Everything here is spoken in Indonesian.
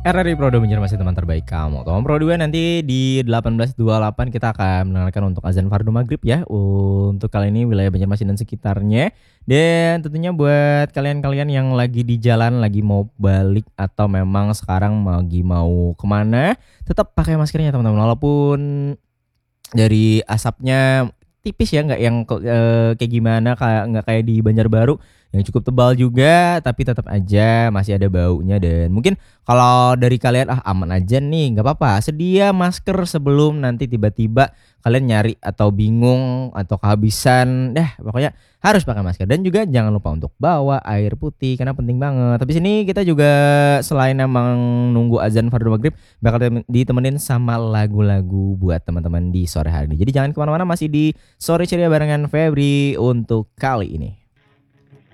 RRI Pro 2 masih teman terbaik kamu. Tom Pro 2 nanti di 18.28 kita akan mendengarkan untuk azan fardu maghrib ya. Untuk kali ini wilayah Banjarmasin dan sekitarnya. Dan tentunya buat kalian-kalian yang lagi di jalan, lagi mau balik atau memang sekarang lagi mau kemana, tetap pakai maskernya teman-teman. Walaupun dari asapnya tipis ya, nggak yang kayak gimana, kayak nggak kayak di Banjarbaru yang cukup tebal juga, tapi tetap aja masih ada baunya. Dan mungkin kalau dari kalian aman aja nih, nggak apa-apa, sedia masker sebelum nanti tiba-tiba kalian nyari atau bingung atau kehabisan, pokoknya harus pakai masker. Dan juga jangan lupa untuk bawa air putih karena penting banget. Tapi sini kita juga selain emang nunggu azan fardu maghrib, bakal ditemenin sama lagu-lagu buat teman-teman di sore hari ini. Jadi jangan kemana-mana, masih di Sore Ceria barengan Febri untuk kali ini.